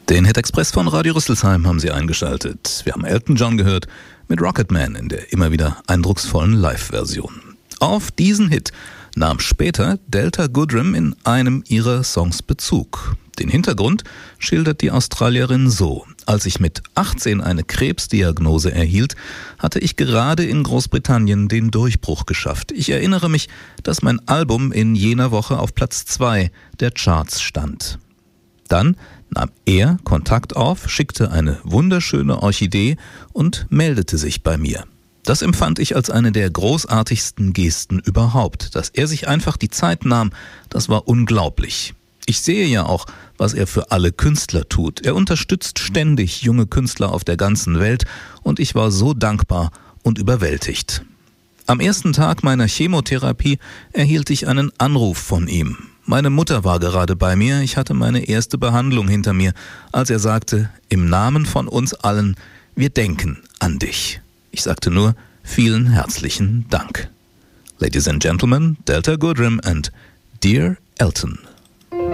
Den Hit Express von Radio Rüsselsheim haben Sie eingeschaltet. Wir haben Elton John gehört mit Rocketman in der immer wieder eindrucksvollen Live-Version. Auf diesen Hit nahm später Delta Goodrem in einem ihrer Songs Bezug. Den Hintergrund schildert die Australierin so: Als ich mit 18 eine Krebsdiagnose erhielt, hatte ich gerade in Großbritannien den Durchbruch geschafft. Ich erinnere mich, dass mein Album in jener Woche auf Platz 2 der Charts stand. Dann nahm er Kontakt auf, schickte eine wunderschöne Orchidee und meldete sich bei mir. Das empfand ich als eine der großartigsten Gesten überhaupt. Dass er sich einfach die Zeit nahm, das war unglaublich. Ich sehe ja auch, was er für alle Künstler tut. Er unterstützt ständig junge Künstler auf der ganzen Welt und ich war so dankbar und überwältigt. Am ersten Tag meiner Chemotherapie erhielt ich einen Anruf von ihm. Meine Mutter war gerade bei mir, ich hatte meine erste Behandlung hinter mir, als er sagte: Im Namen von uns allen, wir denken an dich. Ich sagte nur: vielen herzlichen Dank. Ladies and Gentlemen, Delta Goodrem and Dear Elton.